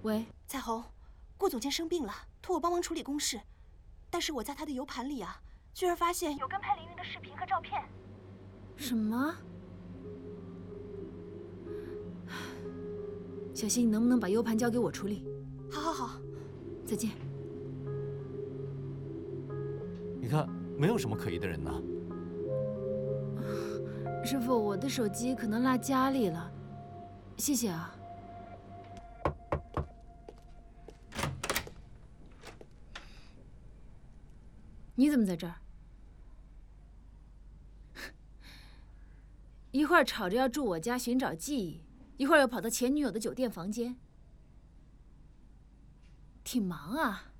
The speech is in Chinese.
喂， 彩虹，顾总监生病了，托我帮忙处理公事，但是我在他的 U 盘里啊，居然发现有跟潘凌云的视频和照片。 什么？小新，你能不能把 U 盘交给我处理？ 好好好， 再见。 你看，没有什么可疑的人呢。 师傅，我的手机可能落家里了，谢谢啊。你怎么在这儿？一会儿吵着要住我家寻找记忆，一会儿又跑到前女友的酒店房间，挺忙啊。